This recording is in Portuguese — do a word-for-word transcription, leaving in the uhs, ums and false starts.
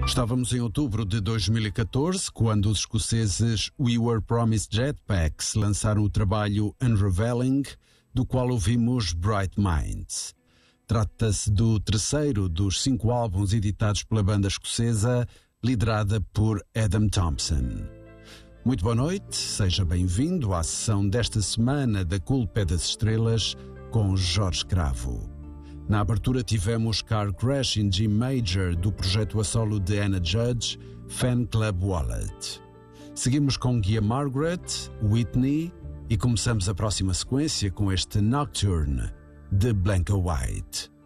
Estávamos em outubro de dois mil e catorze, quando os escoceses We Were Promised Jetpacks lançaram o trabalho Unraveling, do qual ouvimos Bright Minds. Trata-se do terceiro dos cinco álbuns editados pela banda escocesa, liderada por Adam Thompson. Muito boa noite, seja bem-vindo à sessão desta semana da Culpa das Estrelas com Jorge Cravo. Na abertura tivemos Car Crash in G Major do projeto a solo de Anna Judge, Fan Club Wallet. Seguimos com Gia Margaret, Whitney e começamos a próxima sequência com este Nocturne de Blanca White.